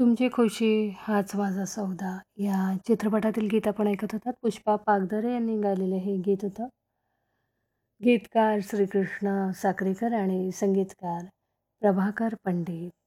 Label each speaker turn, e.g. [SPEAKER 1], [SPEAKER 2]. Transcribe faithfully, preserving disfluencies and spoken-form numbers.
[SPEAKER 1] तुमची खुशी हाच माझा सौदा या चित्रपटातील गीत आपण ऐकत होतात. पुष्पा पागधरे यांनी गायलेलं हे गीत होतं. गीतकार श्रीकृष्ण साक्रीकर आणि संगीतकार प्रभाकर पंडित.